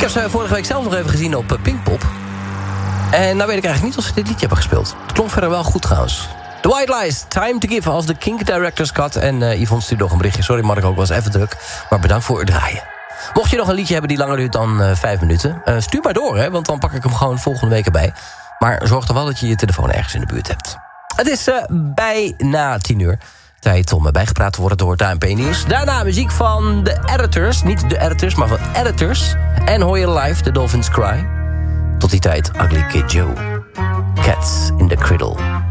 heb ze vorige week zelf nog even gezien op Pinkpop. En nou weet ik eigenlijk niet of ze dit liedje hebben gespeeld. Het klonk verder wel goed trouwens. The White Lies, Time to Give als de Kink Director's Cut. En Yvonne stuurde nog een berichtje. Sorry Mark, ook was even druk. Maar bedankt voor het draaien. Mocht je nog een liedje hebben die langer duurt dan 5 minuten... stuur maar door, hè, want dan pak ik hem gewoon volgende week erbij. Maar zorg dan wel dat je je telefoon ergens in de buurt hebt. Het is bijna 10 uur. Tijd om bijgepraat te worden door het ANP Nieuws. Daarna muziek van de Editors. Niet de Editors, maar van Editors. En hoor je live The Dolphins Cry. Tot die tijd, Ugly Kid Joe. Cats in the Cradle.